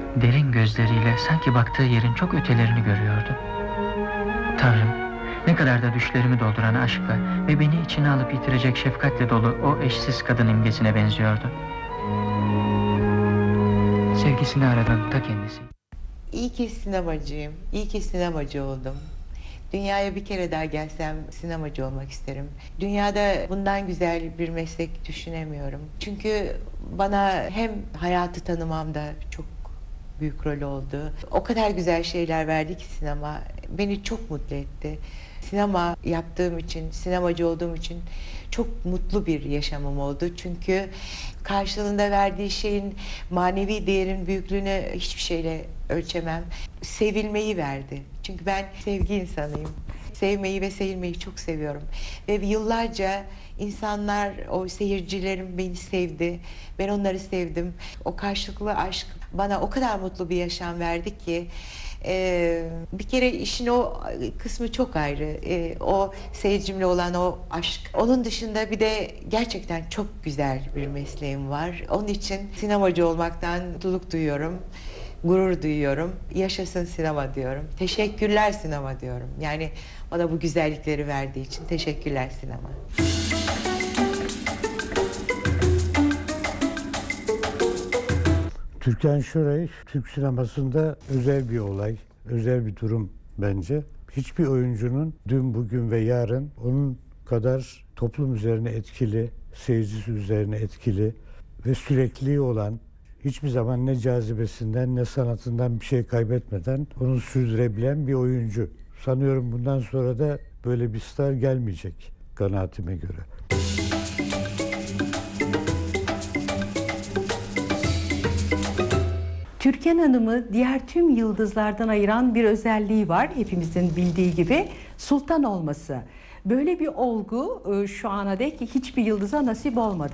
Derin gözleriyle sanki baktığı yerin çok ötelerini görüyordu. Tanrım, ne kadar da düşlerimi dolduran aşkla ve beni içine alıp yitirecek şefkatle dolu o eşsiz kadın imgesine benziyordu. Sevgisini aradan ta kendisi. İyi ki sinemacıyım, iyi ki sinemacı oldum. Dünyaya bir kere daha gelsem sinemacı olmak isterim. Dünyada bundan güzel bir meslek düşünemiyorum. Çünkü bana hem hayatı tanımamda çok büyük rol oldu. O kadar güzel şeyler verdi ki sinema. Beni çok mutlu etti. Sinema yaptığım için, sinemacı olduğum için çok mutlu bir yaşamım oldu. Çünkü karşılığında verdiği şeyin manevi değerin büyüklüğünü hiçbir şeyle ölçemem. Sevilmeyi verdi. Çünkü ben sevgi insanıyım. Sevmeyi ve sevilmeyi çok seviyorum. Ve yıllarca insanlar, o seyircilerim beni sevdi. Ben onları sevdim. O karşılıklı aşk bana o kadar mutlu bir yaşam verdi ki bir kere işin o kısmı çok ayrı. O seyircimle olan o aşk. Onun dışında bir de gerçekten çok güzel bir mesleğim var. Onun için sinemacı olmaktan mutluluk duyuyorum. Gurur duyuyorum. Yaşasın sinema diyorum. Teşekkürler sinema diyorum. Yani bana bu güzellikleri verdiği için teşekkürler sinema. Türkan Şoray, Türk sinemasında özel bir olay, özel bir durum bence. Hiçbir oyuncunun dün, bugün ve yarın onun kadar toplum üzerine etkili, seyircisi üzerine etkili ve sürekli olan, hiçbir zaman ne cazibesinden ne sanatından bir şey kaybetmeden onu sürdürebilen bir oyuncu. Sanıyorum bundan sonra da böyle bir star gelmeyecek kanaatime göre. Türkan Hanım'ı diğer tüm yıldızlardan ayıran bir özelliği var. Hepimizin bildiği gibi sultan olması. Böyle bir olgu şu ana dek hiçbir yıldıza nasip olmadı.